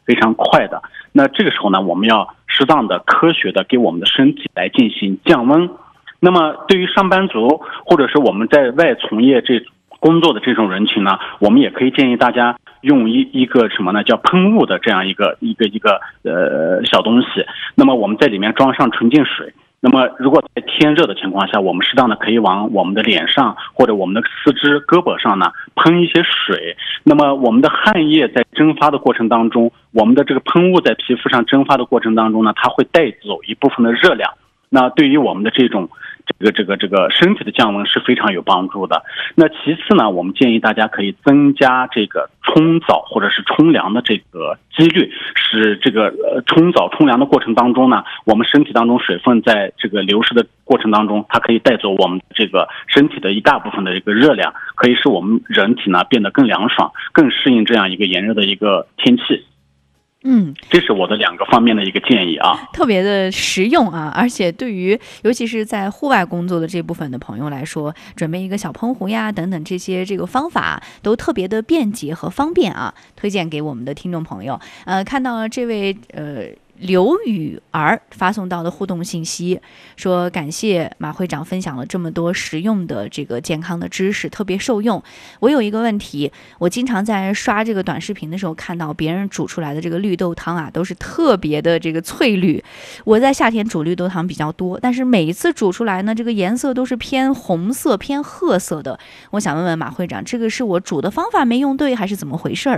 非常快的。那这个时候呢，我们要适当的、科学的给我们的身体来进行降温。那么对于上班族或者是我们在外从业工作的这种人群呢，我们也可以建议大家用一个什么呢，叫喷雾的这样一个小东西。那么我们在里面装上纯净水。那么如果在天热的情况下，我们适当的可以往我们的脸上或者我们的四肢胳膊上呢喷一些水。那么我们的汗液在蒸发的过程当中，我们的这个喷雾在皮肤上蒸发的过程当中呢，它会带走一部分的热量。那对于我们的这个身体的降温是非常有帮助的。那其次呢，我们建议大家可以增加这个冲澡或者是冲凉的这个几率，使这个冲澡冲凉的过程当中呢，我们身体当中水分在这个流失的过程当中，它可以带走我们这个身体的一大部分的一个热量，可以使我们人体呢变得更凉爽，更适应这样一个炎热的一个天气。这是我的2个方面的一个建议啊， 特别的实用啊，而且对于尤其是在户外工作的这部分的朋友来说，准备一个小喷壶呀等等这个方法都特别的便捷和方便啊，推荐给我们的听众朋友。看到了这位刘雨儿发送到的互动信息，说感谢马会长分享了这么多实用的这个健康的知识，特别受用。我有一个问题，我经常在刷这个短视频的时候看到别人煮出来的这个绿豆汤啊，都是特别的这个翠绿。我在夏天煮绿豆汤比较多，但是每一次煮出来呢，这个颜色都是偏红色偏褐色的。我想问问马会长，这个是我煮的方法没用对，还是怎么回事儿？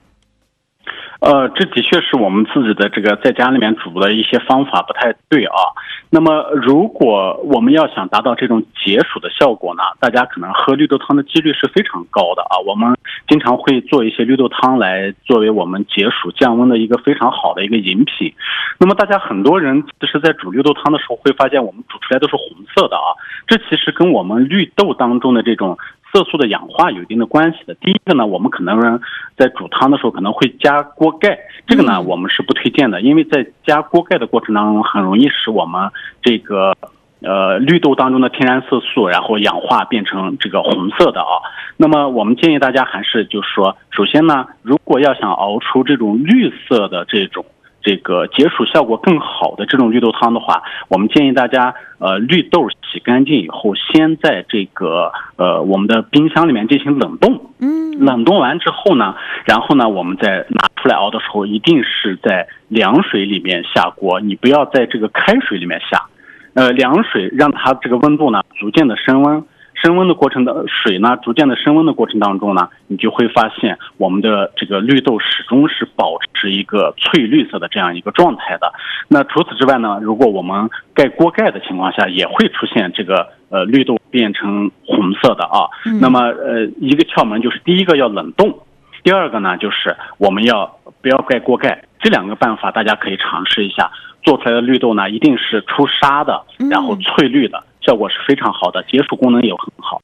这的确是我们自己的这个在家里面煮的一些方法不太对啊。那么如果我们要想达到这种解暑的效果呢，大家可能喝绿豆汤的几率是非常高的啊。我们经常会做一些绿豆汤来作为我们解暑降温的一个非常好的一个饮品。那么大家很多人其实在煮绿豆汤的时候会发现我们煮出来都是红色的啊，这其实跟我们绿豆当中的这种色素的氧化有一定的关系的。第一个呢，我们可能在煮汤的时候可能会加锅盖，这个呢我们是不推荐的，因为在加锅盖的过程当中很容易使我们这个绿豆当中的天然色素然后氧化变成这个红色的啊。那么我们建议大家还是就是说，首先呢，如果要想熬出这种绿色的这个解暑效果更好的这种绿豆汤的话，我们建议大家绿豆洗干净以后，先在这个我们的冰箱里面进行冷冻。冷冻完之后呢，然后呢我们再拿出来熬的时候，一定是在凉水里面下锅，你不要在这个开水里面下。凉水让它这个温度呢逐渐的升温的过程的水呢逐渐的升温的过程当中呢，你就会发现我们的这个绿豆始终是保持一个翠绿色的这样一个状态的。那除此之外呢，如果我们盖锅盖的情况下，也会出现这个绿豆变成红色的啊。那么一个窍门就是第一个要冷冻，第二个呢就是我们不要盖锅盖。这2个办法大家可以尝试一下，做出来的绿豆呢一定是出沙的，然后翠绿的，效果是非常好的，解暑功能也很好。